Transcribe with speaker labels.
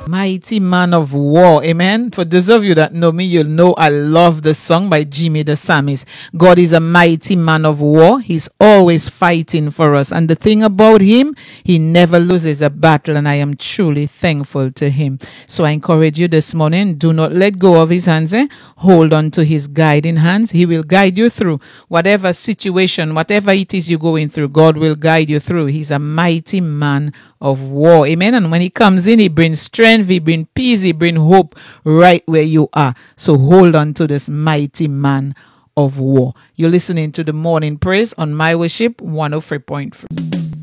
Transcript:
Speaker 1: Mighty man of war. Amen. For those of you that know me, you'll know I love the song by Jimmy the Psalmist. God is a mighty man of war. He's always fighting for us. And the thing about him, he never loses a battle. And I am truly thankful to him. So I encourage you this morning, do not let go of his hands. Hold on to his guiding hands. He will guide you through whatever situation, whatever it is you're going through. God will guide you through. He's a mighty man of war. Amen. And when he comes in, he brings strength, he brings peace, he brings hope right where you are. So hold on to this mighty man of war. You're listening to the morning praise on My Worship 103.3.